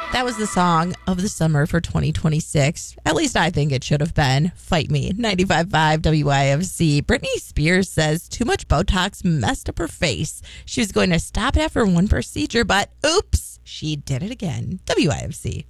That was the song of the summer for 2026. At least I think it should have been. Fight Me. 95.5 WIFC. Britney Spears says too much Botox messed up her face. She was going to stop it after one procedure, but oops, she did it again. WIFC.